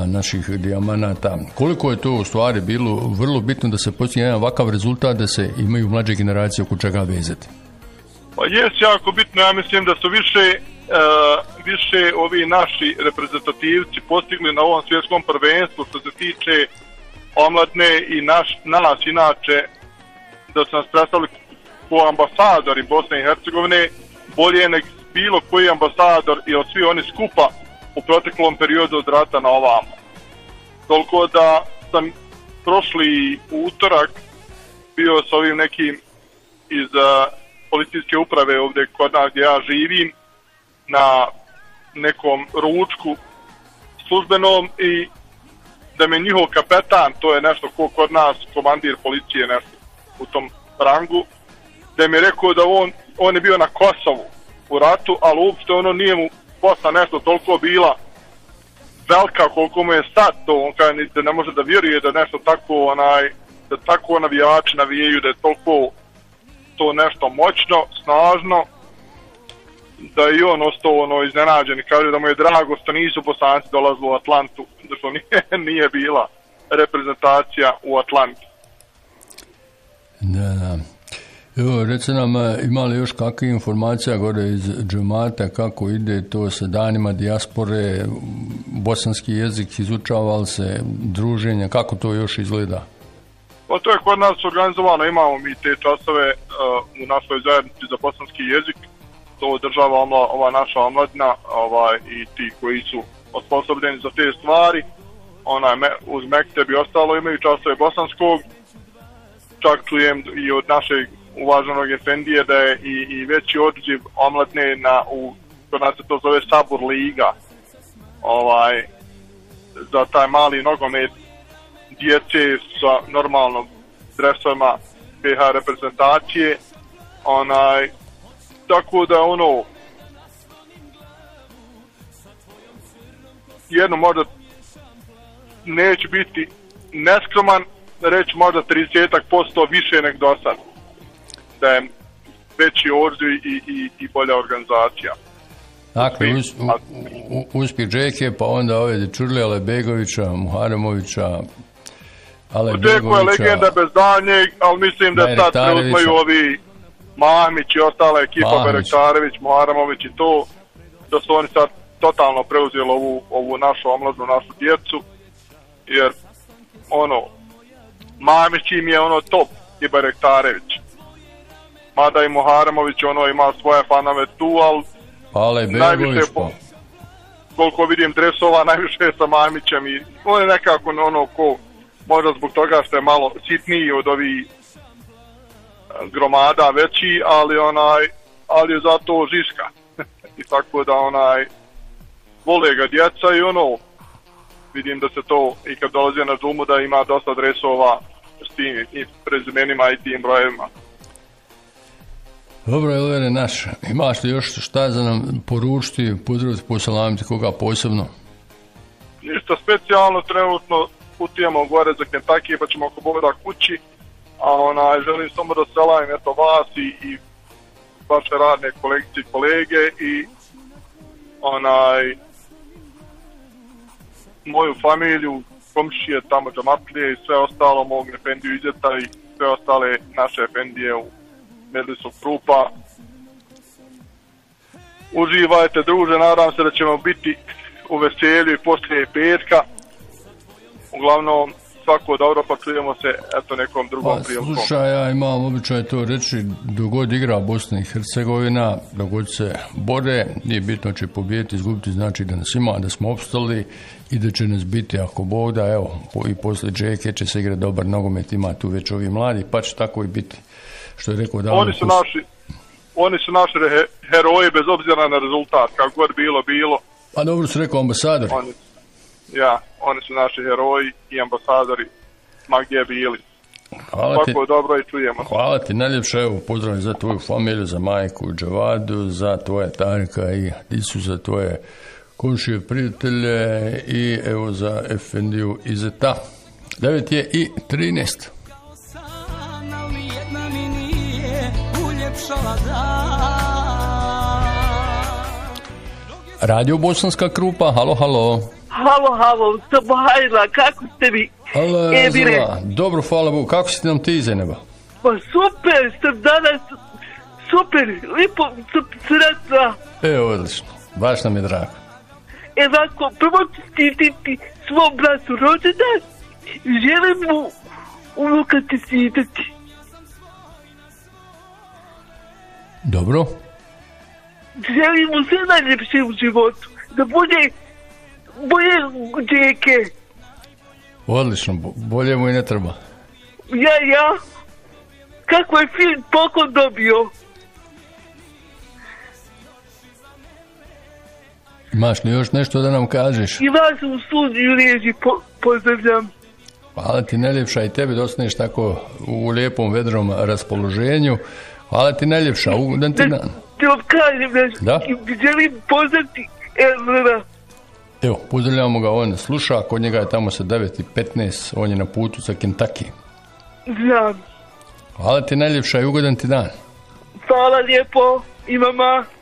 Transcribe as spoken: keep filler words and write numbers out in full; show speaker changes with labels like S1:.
S1: naših dijamanata. Koliko je to u stvari bilo vrlo bitno da se postigne jedan ovakav rezultat, da se imaju mlađe generacije oko čega vezati?
S2: Pa jest jako bitno, ja mislim da su više, uh, više ovi naši reprezentativci postigli na ovom svjetskom prvenstvu što se tiče omladne i naš, nas inače da su nas predstavili po ambasadori Bosne i Hercegovine bolje nek bilo koji ambasador i od svi oni skupa u proteklom periodu od rata na ovamo. Toliko da sam prošli utorak bio s ovim nekim iz uh, policijske uprave ovdje kod nas gdje ja živim na nekom ručku službenom i da me njihov kapetan, to je nešto ko kod nas komandir policije nešto u tom rangu, da mi je rekao da on, on je bio na Kosovu u ratu, ali uopšte ono nije mu Bosna nešto toliko bila velika koliko mu je sad to, on kaže da ne može da vjeruje da nešto tako onaj, da tako navijači navijaju, da je toliko to nešto moćno, snažno, da i on ostao ono iznenađen i kaže da mu je drago što nisu Bosanci dolazili u Atlantu, da što nije, nije bila reprezentacija u Atlanti.
S1: Da, da. Evo, reci nam, ima li još kakve informacija gore iz džemata, kako ide to sa danima dijaspore, bosanski jezik izučava li se, druženja, kako to još izgleda?
S2: Pa to je kod nas organizovano, imamo mi te časove uh, u našoj zajednici za bosanski jezik, to održava ova, ova naša omladina ovaj, i ti koji su osposobljeni za te stvari, onaj, me, uz Mekteb i ostalo imaju časove bosanskog, čak čujem i od našeg uvaženog efendije da je i, i veći odziv omladne na, u, kod nas se to zove Sabur Liga, ovaj, za taj mali nogomet djece sa normalnom dresovima B H reprezentacije, onaj, tako da ono jedno možda neće biti neskroman, reći možda trideset posto više nek do sad, da je veći odziv i, i, i bolja organizacija.
S1: Dakle, us, u, u, uspjeh Džeke, pa onda ove Dečurli, Alebegovića, Muharemovića, Alebegovića.
S2: Džeko je legenda bez daljnjeg, ali mislim da sad preuzmaju ovi Mahmić i ostala ekipa, Berektarević, Muharemović i to, da su oni sad totalno preuzeli ovu, ovu našu omladnu, našu djecu, jer ono, Mahmić im je ono top i Berektarević. Mada i Muharemović ono ima svoje fanove tu, ali
S1: Ale najviše, po,
S2: koliko vidim dresova, najviše sa Mahmićem i on je nekako ono ko, možda zbog toga što je malo sitniji od ovih gromada veći, ali onaj, ali je zato žiška. I tako da onaj, vole ga djeca i ono, vidim da se to i kad dolazi na džumu da ima dosta dresova s tim i prezimenima i tim brojevima.
S1: Dobro, Elvere naš, imaš li još šta za nam poručiti, pozdraviti, posalamiti koga posebno?
S2: Ništa specijalno, trenutno putujemo gore za Kentucky pa ćemo oko Boga kući, a onaj, želim samo da selavim eto vas i, i vaše radne kolegice i kolege i onaj moju familiju, komšije tamo džamatlije i sve ostalo, mog efendiju Izeta i sve ostale naše efendije u Medlisov Krupa. Uživajte, druže, nadam se da ćemo biti u veselju i poslije petka. Uglavnom, svako dobro, pa čujemo se eto nekom drugom
S1: pa,
S2: prilikom.
S1: Slušaj, ja imam običaj to reći, dogod igra Bosna i Hercegovina, dogod se bore, nije bitno će pobijeti, izgubiti, znači da nas ima, da smo opstali i da će nas biti, ako Bog da, evo, i posle Džeke će se igrati dobar nogomet, ima tu već ovi mladi, pa će tako i biti. Što je rekao da
S2: oni su naši oni su naši he, heroji bez obzira na rezultat, kako god bilo bilo.
S1: Pa dobro su rekao ambasadori.
S2: Oni, ja, oni su naši heroji i ambasadori ma gdje bili.
S1: Hvala ti.
S2: Tako dobro i čujemo.
S1: Hvala ti najljepše, evo pozdrav za tvoju familiju, za majku Džavadu, za tvoje Tarika i Disu, za tvoje komšije prijatelje i evo za Efendiju Izeta. devet je i trinaest. Radio Bosanska Krupa, halo, halo.
S3: Halo, halo, Sabahajla, kako ste vi?
S1: Allah
S3: Emire.
S1: razila. Dobro, hvala Bogu. Kako si nam ti iz neba?
S3: Pa super, sam danas, super, lipo sam sretna.
S1: E, odlično. Baš nam je drago.
S3: Evako, prvo čestititi svom bratu rođendan, želim mu unuka čestitati.
S1: Dobro.
S3: Želim mu sve najljepše u životu, da bude moje djeke.
S1: Odlično. Bo- Bolje mu i ne treba.
S3: Ja, ja, kako je film poklon dobio.
S1: Imaš li još nešto da nam kažeš?
S3: I vas u studiju reži po, pozdravljam.
S1: Hvala ti najljepša i tebi da ostaneš tako u lijepom vedrom raspoloženju. Hvala ti najljepša. Ugodan ti
S3: Da,
S1: dan.
S3: da vam kažem nešto.
S1: Da?
S3: Želim pozdraviti Elvira.
S1: Evo, pozdravljamo ga, on sluša, kod njega je tamo sa devet i petnaest, on je na putu za Kentucky.
S3: Znam.
S1: Hvala ti najljepša i ugodan ti dan.
S3: Hvala lijepo i mama.